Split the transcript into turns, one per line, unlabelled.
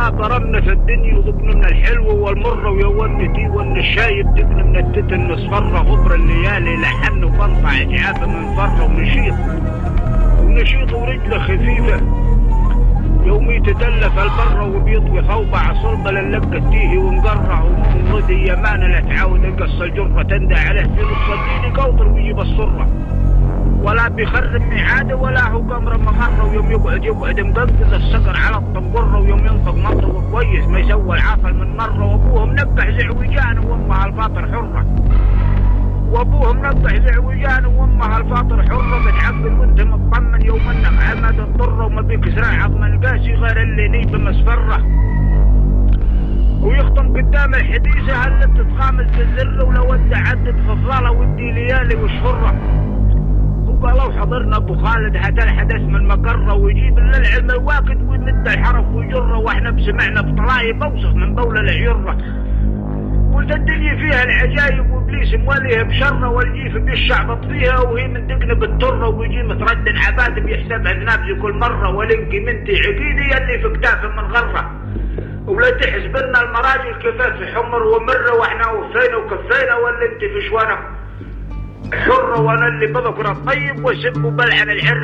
ما ضربنا في الدنيا وذقنا من الحلو والمر ويونتي وان الشايب دقنا من التتن نصفر غبر الليالي لحن وبنطع اجعاب من فر ونشيط ورجله خفيفه يومي تدلف البر وبيطوي خوضع صلبه للقى التيهي ومقرع ومرضي يمانه لا تعاود القصه الجره تندى عليه في نص الدين يقوطر ويجيب الصره ولا بيخرب ميعاده ولا هو قمر مغره ويوم يقعد مقلقل الصقر على الطنقره ويوم ينفق مطره كويس ما يسوى العافل من مره وابوه منبح زعوجان وامها الفاطر حره وامها الفاطر حره بتعقل وانت مطمن يوم انك عمد الضره وما بيك زراع عظم القاسي غير اللي نيبه مسفره ويخطم قدام الحديثه هل تتخامس بالزر ولو انت عدت فضاله ودي ليالي وشهره وقالوا حضرنا ابو خالد هذا الحدث من مقره ويجيب لنا العلم الواقد ويمد الحرف ويجره واحنا بسمعنا بطلايب اوسخ من بول العيره قلت الدنيا فيها العجايب وابليس مواليها بشره والجيف بيشعبط فيها وهي من دقن بالتره ويجي متردن عباد بيحسبها ذنابزي كل مره ولنقي منتي عقيدي اللي في كتافه من غره ولا تحسبنا المراجل كفاف حمر ومره واحنا وفينا وكفينا ولا انت في شوانك حرة وانا اللي بذكر الطيب وسب وبلعن العر